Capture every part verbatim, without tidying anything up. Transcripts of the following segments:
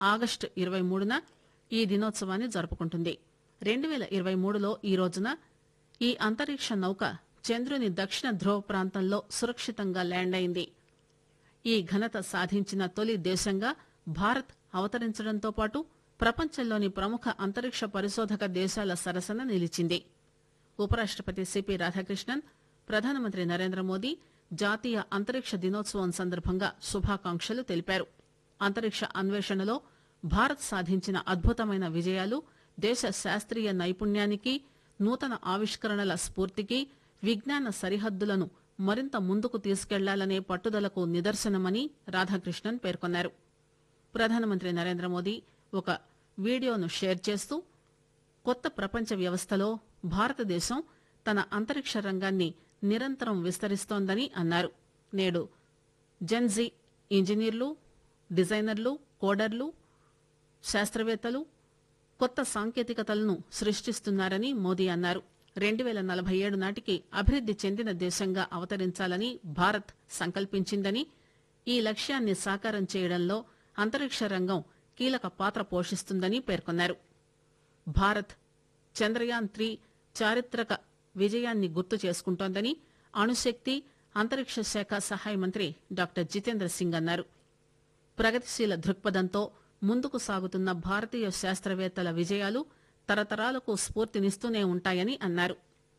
August ఇరవై మూడున ఈ దినోత్సవాన్ని జరుపుకుంటుంది. రెండు పేల ఇరవై మూడులో ఈ రోజున ఈ అంతరిక్ష నౌక చంద్రుని దక్షిణ ధ్రువ ప్రాంతంలో సురక్షితంగా ల్యాండ్ అయింది. ఈ ఘనత సాధించిన తొలి దేశంగా భారత్ అవతరించడంతో పాటు ప్రపంచంలోని ప్రముఖ అంతరిక్ష పరిశోధక దేశాల సరసన నిలిచింది. ఉపరాష్టపతి సిపి రాధాకృష్ణన్, ప్రధానమంత్రి నరేంద్ర మోదీ జాతీయ అంతరిక్ష దినోత్సవం సందర్భంగా శుభాకాంక్షలు తెలిపారు. అంతరిక్ష అన్వేషణలో భారత్ సాధించిన అద్భుతమైన విజయాలు దేశ శాస్త్రీయ నైపుణ్యానికి, నూతన ఆవిష్కరణల స్ఫూర్తికి, విజ్ఞాన సరిహద్దులను మరింత ముందుకు తీసుకెళ్లాలనే పట్టుదలకు నిదర్శనమని రాధాకృష్ణన్ పేర్కొన్నారు. ప్రధానమంత్రి నరేంద్ర మోదీ ఒక వీడియోను షేర్ చేస్తూ కొత్త ప్రపంచ వ్యవస్థలో భారతదేశం తన అంతరిక్ష రంగాన్ని నిరంతరం విస్తరిస్తోందని అన్నారు. నేడు జెన్జీ ఇంజనీర్లు, డిజైనర్లు, కోడర్లు, శాస్త్రవేత్తలు కొత్త సాంకేతికతలను సృష్టిస్తున్నారని మోదీ అన్నారు. రెండు పేల నలభై ఏడు నాటికి అభివృద్ది చెందిన దేశంగా అవతరించాలని భారత్ సంకల్పించిందని, ఈ లక్ష్యాన్ని సాకారం చేయడంలో అంతరిక్ష రంగం కీలక పాత్ర పోషిస్తుందని పేర్కొన్నారు. భారత్ చంద్రయాన్ త్రీ చారిత్రక విజయాన్ని గుర్తు చేసుకుంటోందని అణుశక్తి, అంతరిక్ష శాఖ సహాయ మంత్రి డాక్టర్ జితేంద్ర సింగ్ అన్నారు. ప్రగతిశీల దృక్పథంతో ముందుకు సాగుతున్న భారతీయ శాస్త్రవేత్తల విజయాలు తరతరాలకు స్ఫూర్తినిస్తూనే ఉంటాయని అన్నారు.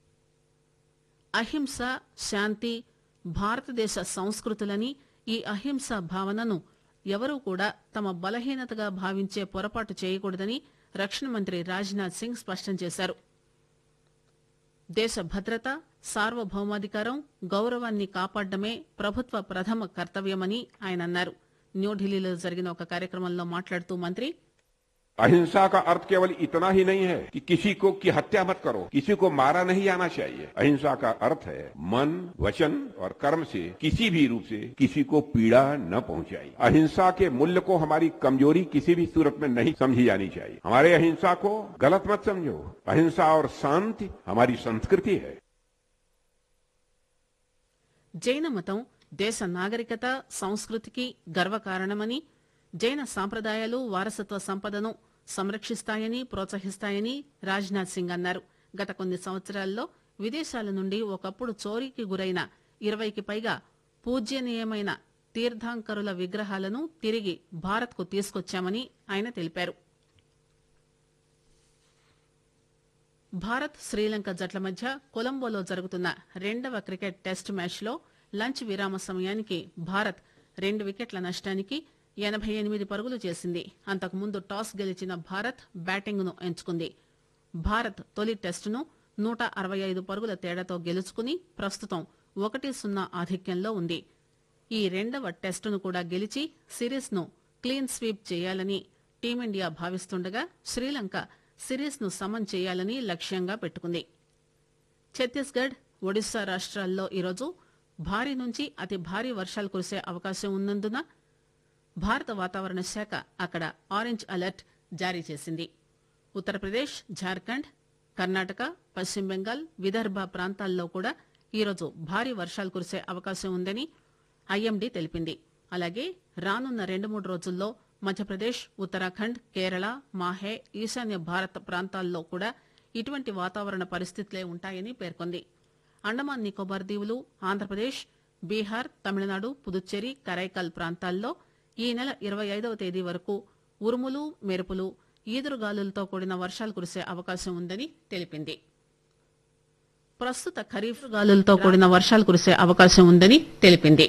అహింస, శాంతి భారతదేశ సంస్కృతులని, ఈ అహింసా భావనను ఎవరూ కూడా తమ బలహీనతగా భావించే పొరపాటు చేయకూడదని రక్షణ మంత్రి రాజ్నాథ్ సింగ్ స్పష్టం చేశారు. దేశ భద్రత, సార్వభౌమాధికారం, గౌరవాన్ని కాపాడడమే ప్రభుత్వ ప్రథమ కర్తవ్యమని ఆయన అన్నారు. న్యూఢిల్లీలో జరిగిన ఒక కార్యక్రమంలో మాట్లాడుతూ మంత్రి अहिंसा का अर्थ केवल इतना ही नहीं है कि किसी को की हत्या मत करो, किसी को मारा नहीं जाना चाहिए। अहिंसा का अर्थ है मन, वचन और कर्म से किसी भी रूप से किसी को पीड़ा न पहुंचाई। अहिंसा के मूल्य को हमारी कमजोरी किसी भी सूरत में नहीं समझी जानी चाहिए। हमारे अहिंसा को गलत मत समझो। अहिंसा और शांति हमारी संस्कृति है। జైన మతం దేశ నాగరికత, సంస్కృతికి గర్వకారణమని, జైన సాంప్రదాయాలు వారసత్వ సంపదను సంరక్షిస్తాయని, ప్రోత్సహిస్తాయని రాజ్నాథ్ సింగ్ అన్నారు. గత కొన్ని సంవత్సరాల్లో విదేశాల నుండి ఒకప్పుడు చోరీకి గురైన ఇరవైకి పైగా పూజ్యనీయమైన తీర్థాంకరుల విగ్రహాలను తిరిగి భారత్ కు తీసుకొచ్చామని ఆయన తెలిపారు. భారత్ శ్రీలంక జట్ల మధ్య కొలంబోలో జరుగుతున్న రెండవ క్రికెట్ టెస్ట్ మ్యాచ్లో లంచ్ విరామ సమయానికి భారత్ రెండు వికెట్ల నష్టానికి ఎనబై ఎనిమిది పరుగులు చేసింది. అంతకుముందు టాస్ గెలిచిన భారత్ బ్యాటింగ్ ను ఎంచుకుంది. భారత్ తొలి టెస్టును నూట అరవై ఐదు పరుగుల తేడాతో గెలుచుకుని ప్రస్తుతం ఒకటి సున్నా ఆధిక్యంలో ఉంది. ఈ రెండవ టెస్టును కూడా గెలిచి సిరీస్ ను క్లీన్ స్వీప్ చేయాలని టీమిండియా భావిస్తుండగా శ్రీలంక సిరీస్ ను సమన్ చేయాలని లక్ష్యంగా పెట్టుకుంది. ఛత్తీస్గఢ్, ఒడిశా రాష్ట్రాల్లో ఈరోజు భారీ నుంచి అతి భారీ వర్షాలు కురిసే అవకాశం ఉన్నందున భారత వాతావరణ శాఖ అక్కడ ఆరెంజ్ అలర్ట్ జారీ చేసింది. ఉత్తరప్రదేశ్, జార్ఖండ్, కర్ణాటక, పశ్చిమ బెంగాల్, విదర్భ ప్రాంతాల్లో కూడా ఈరోజు భారీ వర్షాలు కురిసే అవకాశం ఉందని ఐఎండీ తెలిపింది. అలాగే రానున్న రెండు మూడు రోజుల్లో మధ్యప్రదేశ్, ఉత్తరాఖండ్, కేరళ, మాహే, ఈశాన్య భారత ప్రాంతాల్లో కూడా ఇటువంటి వాతావరణ పరిస్థితులే ఉంటాయని పేర్కొంది. అండమాన్ నికోబార్ దీవులు, ఆంధ్రప్రదేశ్, బీహార్, తమిళనాడు, పుదుచ్చేరి, కరైకల్ ప్రాంతాల్లో ఈ నెల ఇరవై ఐదవ తేదీ వరకు ఉరుములు, మెరుపులు, ఈదురుగాలులతో కూడిన వర్షాలు కురిసే అవకాశం ఉందని తెలిపింది. ప్రస్తుత ఖరీఫ్ గాలులతో కూడిన వర్షాలు కురిసే అవకాశం ఉందని తెలిపింది.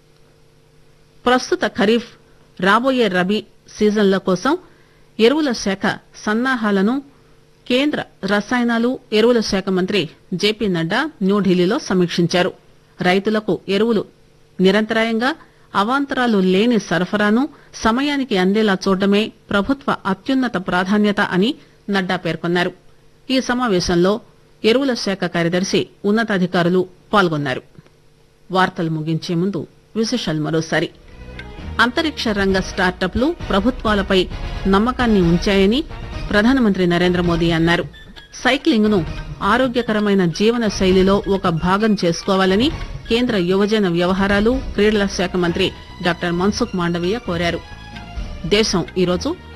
ప్రస్తుత ఖరీఫ్, రాబోయే రబీ సీజన్ల కోసం ఎరువుల శాఖ సన్నాహాలను కేంద్ర రసాయనాలు, ఎరువుల శాఖ మంత్రి జేపీ నడ్డా న్యూఢిల్లీలో సమీక్షించారు. రైతులకు ఎరువులు నిరంతరాయంగా అవాంతరాలు లేని సరఫరాను సమయానికి అందేలా చూడటమే ప్రభుత్వ అత్యున్నత ప్రాధాన్యత అని నడ్డా పేర్కొన్నారు. ఈ సమావేశంలో ఎరువుల శాఖ కార్యదర్శి, ఉన్నతాధికారులు పాల్గొన్నారు. వార్తలు ముగించే ముందు విశేషాలు మరోసారి. అంతరిక్ష రంగ స్టార్టప్లు ప్రభుత్వాలపై నమ్మకాన్ని ఉంచాయని ప్రధానమంత్రి నరేంద్ర మోదీ అన్నారు. సైక్లింగ్ ను ఆరోగ్యకరమైన జీవన శైలిలో ఒక భాగం చేసుకోవాలని కేంద్ర యువజన వ్యవహారాలు, క్రీడల శాఖ మంత్రి డాక్టర్ మన్సుఖ్ మాండవీయ కోరారు. దేశం ఈరోజు